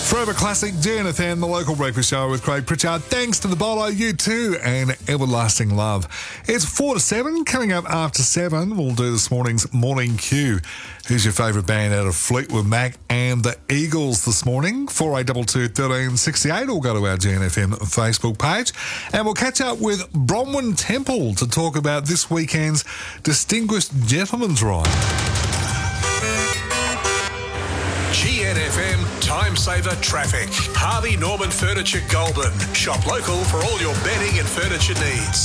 Forever Classic, GNFM, the local breakfast show with Craig Pritchard. Thanks to the Bolo, U2 and Everlasting Love. It's 4 to 7. Coming up after 7, we'll do this morning's Morning Q. Who's your favourite band out of Fleetwood Mac and the Eagles this morning? 4822 1368, or go to our GNFM Facebook page. And we'll catch up with Bronwyn Temple to talk about this weekend's Distinguished Gentleman's Ride. GNFM Time Saver Traffic. Harvey Norman Furniture Goulburn. Shop local for all your bedding and furniture needs.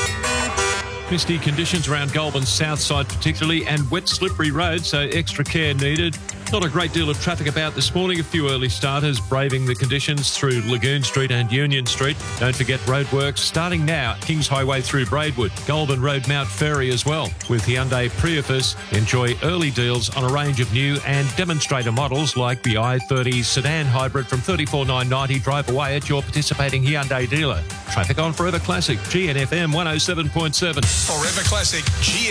Misty conditions around Goulburn's south side particularly, and wet slippery roads, so extra care needed. Not a great deal of traffic about this morning. A few early starters braving the conditions through Lagoon Street and Union Street. Don't forget roadworks starting now. Kings Highway through Braidwood, Goulburn Road, Mount Ferry as well. With Hyundai Prius, enjoy early deals on a range of new and demonstrator models like the i30 sedan hybrid from $34,990. Drive away at your participating Hyundai dealer. Traffic on Forever Classic, GNFM 107.7. Forever Classic,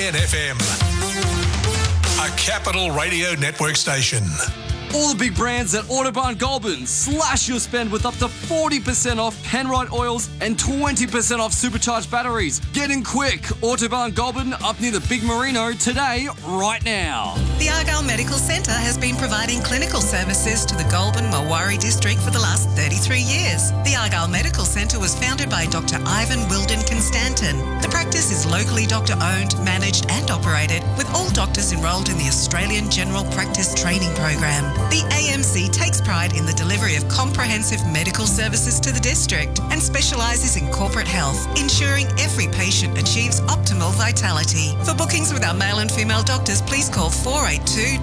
GNFM. A Capital Radio Network station. All the big brands at Autobarn Goulburn. Slash your spend with up to 40% off Penrite oils and 20% off supercharged batteries. Get in quick. Autobarn Goulburn up near the Big Merino today, right now. The Argyle Medical Centre has been providing clinical services to the Goulburn-Marwari district for the last 33 years. The Argyle Medical Centre was founded by Dr. Ivan Wilden Constantin. The practice is locally doctor-owned, managed and operated, with all doctors enrolled in the Australian General Practice Training Program. The AMC takes pride in the delivery of comprehensive medical services to the district and specialises in corporate health, ensuring every patient achieves optimal vitality. For bookings with our male and female doctors, please call 482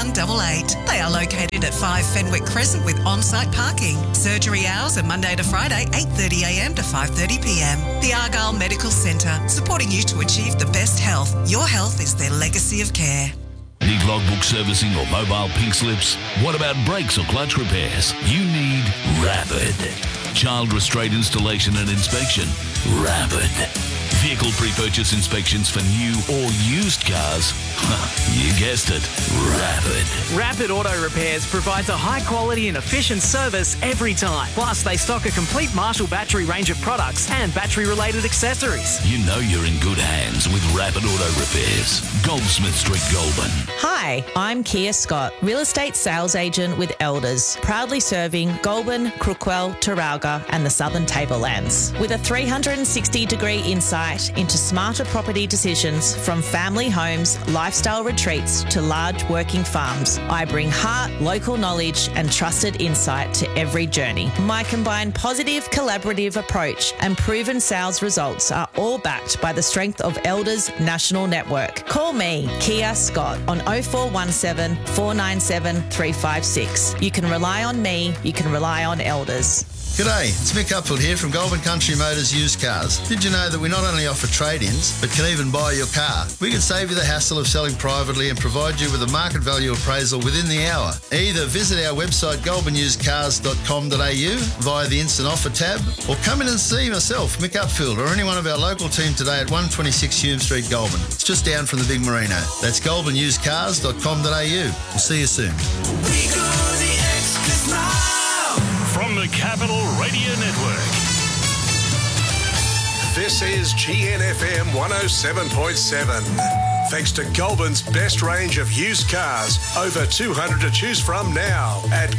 11188. They are located at 5 Fenwick Crescent with on-site parking. Surgery hours are Monday to Friday, 8:30am to 5:30pm. The Argyle Medical Centre, supporting you to achieve the best health. Your health is their legacy of care. Need logbook servicing or mobile pink slips? What about brakes or clutch repairs? You need Rapid. Child restraint installation and inspection? Rapid. Vehicle pre-purchase inspections for new or used cars? You guessed it, Rapid. Rapid Auto Repairs provides a high quality and efficient service every time. Plus, they stock a complete Marshall battery range of products and battery-related accessories. You know you're in good hands with Rapid Auto Repairs. Goldsmith Street, Goulburn. Hi, I'm Kia Scott, real estate sales agent with Elders, proudly serving Goulburn, Crookwell, Taralga and the Southern Tablelands. With a 360-degree insight into smarter property decisions from family homes, lifestyle retreats to large working farms, I bring heart, local knowledge and trusted insight to every journey. My combined positive, collaborative approach and proven sales results are all backed by the strength of Elders National Network. Call me, Kia Scott, on 0417 497 356. You can rely on me, you can rely on Elders. G'day, it's Mick Upfield here from Goulburn Country Motors Used Cars. Did you know that we not only offer trade-ins, but can even buy your car? We can save you the hassle of selling privately and provide you with a market value appraisal within the hour. Either visit our website goulburnusedcars.com.au via the Instant Offer tab, or come in and see myself, Mick Upfield, or any one of our local team today at 126 Hume Street, Goulburn. It's just down from the Big Merino. That's goulburnusedcars.com.au. We'll see you soon. We go the extra mile. From the Capital Radio Network. This is GNFM 107.7. Thanks to Goulburn's best range of used cars. Over 200 to choose from now at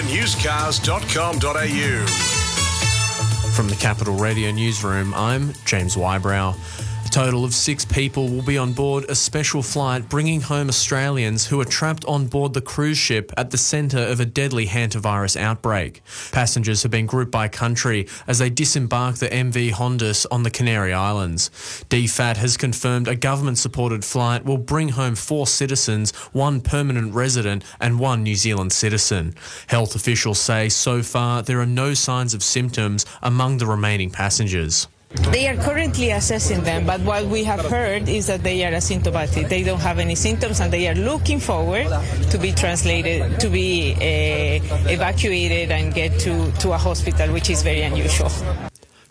goulburnusedcars.com.au. From the Capital Radio Newsroom, I'm James Wybrow. A total of 6 people will be on board a special flight bringing home Australians who are trapped on board the cruise ship at the centre of a deadly hantavirus outbreak. Passengers have been grouped by country as they disembark the MV Hondas on the Canary Islands. DFAT has confirmed a government-supported flight will bring home 4 citizens, 1 permanent resident and 1 New Zealand citizen. Health officials say so far there are no signs of symptoms among the remaining passengers. They are currently assessing them, but what we have heard is that they are asymptomatic. They don't have any symptoms and they are looking forward to be translated, to be evacuated and get to a hospital, which is very unusual.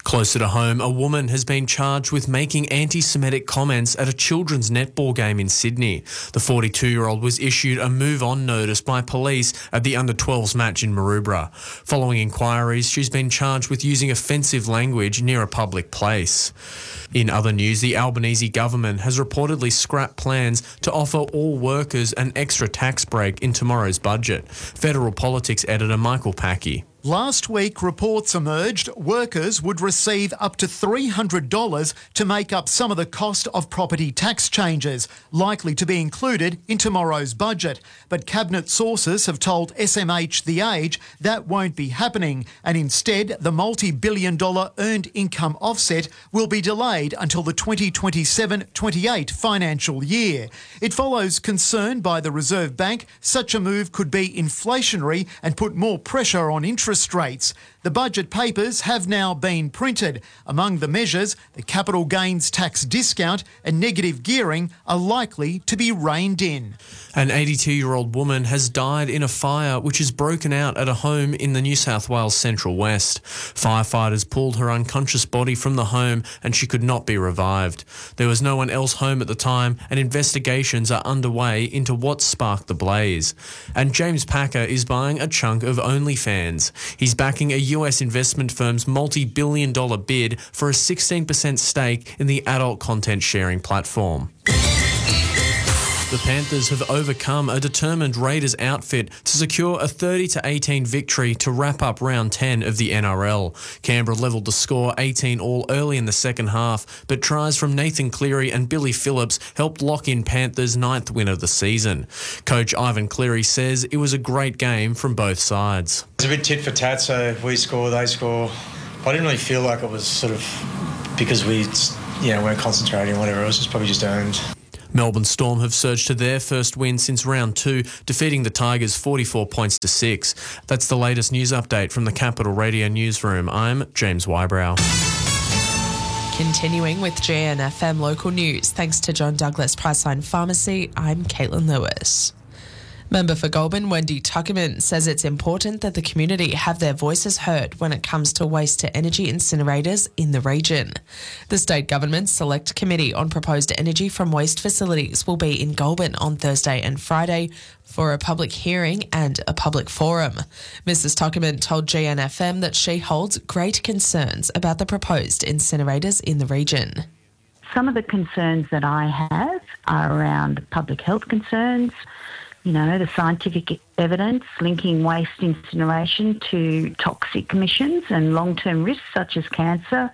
Closer to home, a woman has been charged with making anti-Semitic comments at a children's netball game in Sydney. The 42-year-old was issued a move-on notice by police at the under-12s match in Maroubra. Following inquiries, she's been charged with using offensive language near a public place. In other news, the Albanese government has reportedly scrapped plans to offer all workers an extra tax break in tomorrow's budget. Federal Politics editor Michael Packey. Last week, reports emerged workers would receive up to $300 to make up some of the cost of property tax changes, likely to be included in tomorrow's budget. But Cabinet sources have told SMH The Age that won't be happening, and instead the multi-billion-dollar earned income offset will be delayed until the 2027-28 financial year. It follows concern by the Reserve Bank such a move could be inflationary and put more pressure on interest rates. The budget papers have now been printed. Among the measures, the capital gains tax discount and negative gearing are likely to be reined in. An 82-year-old woman has died in a fire which has broken out at a home in the New South Wales Central West. Firefighters pulled her unconscious body from the home and she could not be revived. There was no one else home at the time and investigations are underway into what sparked the blaze. And James Packer is buying a chunk of OnlyFans. He's backing a US investment firm's multi-billion-dollar bid for a 16% stake in the adult content sharing platform. The Panthers have overcome a determined Raiders outfit to secure a 30-18 victory to wrap up round 10 of the NRL. Canberra levelled the score 18-all early in the second half, but tries from Nathan Cleary and Billy Phillips helped lock in Panthers' 9th win of the season. Coach Ivan Cleary says it was a great game from both sides. It's a bit tit for tat, so we score, they score. I didn't really feel like it was sort of because we weren't concentrating or whatever. It was just probably just earned. Melbourne Storm have surged to their first win since round 2, defeating the Tigers 44 points to 6. That's the latest news update from the Capital Radio newsroom. I'm James Wybrow. Continuing with GNFM local news, thanks to John Douglas Priceline Pharmacy, I'm Caitlin Lewis. Member for Goulburn, Wendy Tuckerman, says it's important that the community have their voices heard when it comes to waste-to-energy incinerators in the region. The state government's select committee on proposed energy from waste facilities will be in Goulburn on Thursday and Friday for a public hearing and a public forum. Mrs Tuckerman told GNFM that she holds great concerns about the proposed incinerators in the region. Some of the concerns that I have are around public health concerns, the scientific evidence linking waste incineration to toxic emissions and long-term risks such as cancer,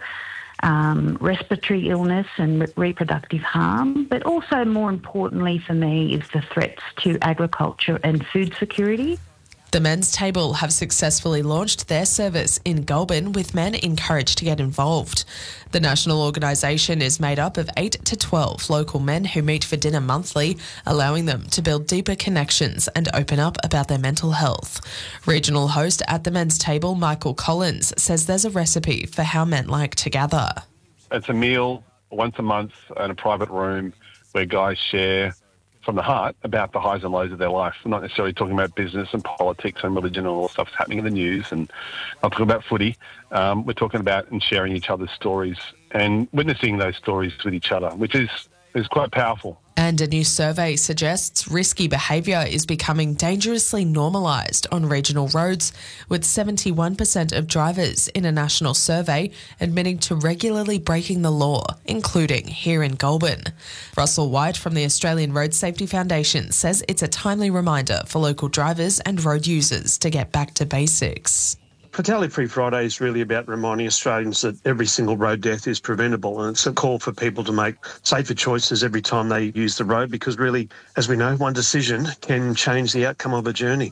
respiratory illness and reproductive harm. But also, more importantly for me, is the threats to agriculture and food security. The Men's Table have successfully launched their service in Goulburn, with men encouraged to get involved. The national organisation is made up of 8 to 12 local men who meet for dinner monthly, allowing them to build deeper connections and open up about their mental health. Regional host at the Men's Table, Michael Collins, says there's a recipe for how men like to gather. It's a meal once a month in a private room where guys share from the heart about the highs and lows of their life. I'm not necessarily talking about business and politics and religion and all the stuff that's happening in the news, and not talking about footy. We're talking about and sharing each other's stories and witnessing those stories with each other, which is quite powerful. And a new survey suggests risky behaviour is becoming dangerously normalised on regional roads, with 71% of drivers in a national survey admitting to regularly breaking the law, including here in Goulburn. Russell White from the Australian Road Safety Foundation says it's a timely reminder for local drivers and road users to get back to basics. Fatality-Free Friday is really about reminding Australians that every single road death is preventable, and it's a call for people to make safer choices every time they use the road, because really, as we know, one decision can change the outcome of a journey.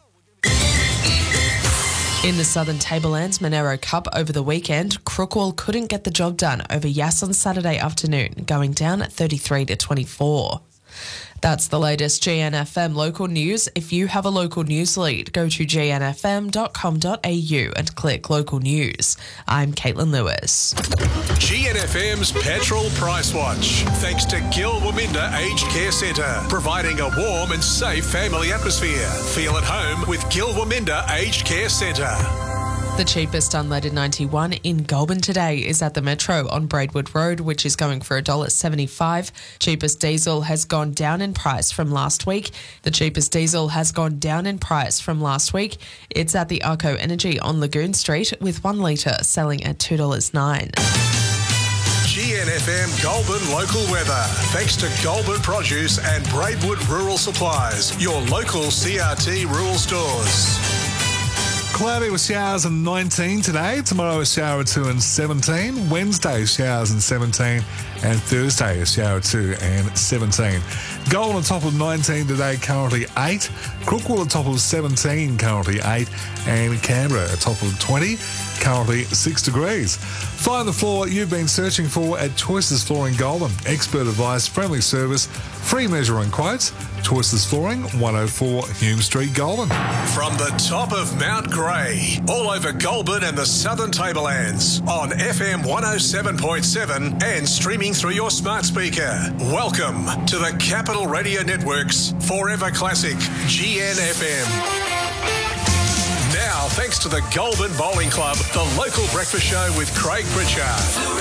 In the Southern Tablelands Monero Cup over the weekend, Crookwell couldn't get the job done over Yass on Saturday afternoon, going down at 33-24. That's the latest GNFM local news. If you have a local news lead, go to gnfm.com.au and click local news. I'm Caitlin Lewis. GNFM's Petrol Price Watch. Thanks to Gil Waminda Aged Care Centre, providing a warm and safe family atmosphere. Feel at home with Gil Waminda Aged Care Centre. The cheapest unleaded 91 in Goulburn today is at the Metro on Braidwood Road, which is going for $1.75. Cheapest diesel has gone down in price from last week. It's at the Arco Energy on Lagoon Street with 1 litre selling at $2.09. GNFM Goulburn local weather. Thanks to Goulburn Produce and Braidwood Rural Supplies, your local CRT rural stores. Cloudy with showers and 19 today. Tomorrow a shower or 2 and 17. Wednesday showers and 17. And Thursday a shower 2 and 17. Goulburn on top of 19 today, currently 8. Crookwell on top of 17, currently 8. And Canberra at top of 20, currently 6 degrees. Find the floor you've been searching for at Choices Flooring Goulburn. Expert advice, friendly service, free measuring quotes. Choices Flooring, 104 Hume Street, Goulburn. From the top of Mount Grey, all over Goulburn and the Southern Tablelands, on FM 107.7 and streaming through your smart speaker. Welcome to the Capital Radio Network's Forever Classic, GNFM. Now, thanks to the Goulburn Bowling Club, the local breakfast show with Craig Pritchard.